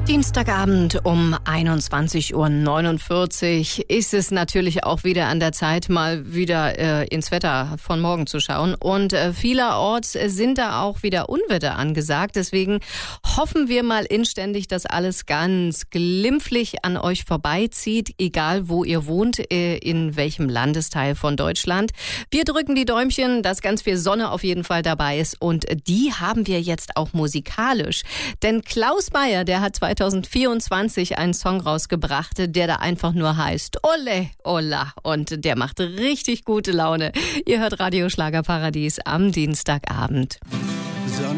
Dienstagabend um 21:49 Uhr ist es natürlich auch wieder an der Zeit, mal wieder ins Wetter von morgen zu schauen. Und vielerorts sind da auch wieder Unwetter angesagt. Deswegen hoffen wir mal inständig, dass alles ganz glimpflich an euch vorbeizieht, egal wo ihr wohnt, in welchem Landesteil von Deutschland. Wir drücken die Däumchen, dass ganz viel Sonne auf jeden Fall dabei ist. Und die haben wir jetzt auch musikalisch. Denn Klaus Meyer, der hat 2024 einen Song rausgebracht, der da einfach nur heißt Ole, Ola. Und der macht richtig gute Laune. Ihr hört Radio Schlagerparadies am Dienstagabend.